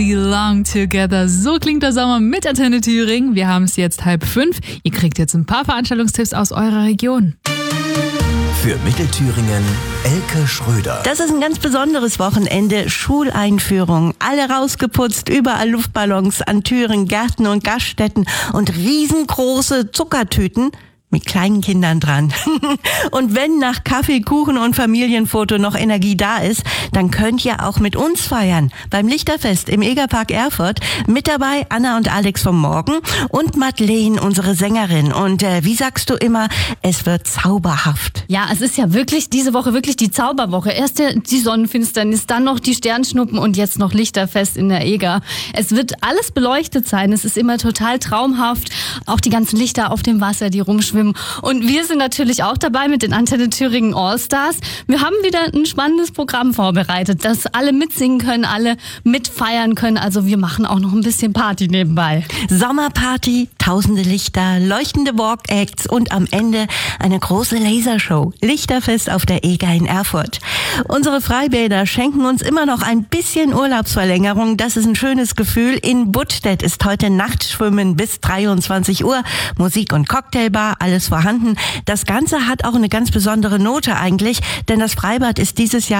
Belong Together. So klingt der Sommer mit Antenne Thüringen. Wir haben es jetzt 4:30. Ihr kriegt jetzt ein paar Veranstaltungstipps aus eurer Region. Für Mittelthüringen Elke Schröder. Das ist ein ganz besonderes Wochenende. Schuleinführung. Alle rausgeputzt, überall Luftballons an Türen, Gärten und Gaststätten und riesengroße Zuckertüten mit kleinen Kindern dran. Und wenn nach Kaffee, Kuchen und Familienfoto noch Energie da ist, dann könnt ihr auch mit uns feiern. Beim Lichterfest im Egerpark Erfurt. Mit dabei Anna und Alex vom Morgen und Madeleine, unsere Sängerin. Und wie sagst du immer, es wird zauberhaft. Ja, es ist ja wirklich diese Woche wirklich die Zauberwoche. Erst die Sonnenfinsternis, dann noch die Sternschnuppen und jetzt noch Lichterfest in der Eger. Es wird alles beleuchtet sein. Es ist immer total traumhaft. Auch die ganzen Lichter auf dem Wasser, die rumschwimmen. Und wir sind natürlich auch dabei mit den Antenne Thüringen Allstars. Wir haben wieder ein spannendes Programm vorbereitet, dass alle mitsingen können, alle mitfeiern können. Also wir machen auch noch ein bisschen Party nebenbei. Sommerparty, tausende Lichter, leuchtende Walk-Acts und am Ende eine große Lasershow. Lichterfest auf der Eger in Erfurt. Unsere Freibäder schenken uns immer noch ein bisschen Urlaubsverlängerung. Das ist ein schönes Gefühl. In Buttstedt ist heute Nachtschwimmen bis 23 Uhr. Musik- und Cocktailbar, alles vorhanden. Das Ganze hat auch eine ganz besondere Note eigentlich, denn das Freibad ist dieses Jahr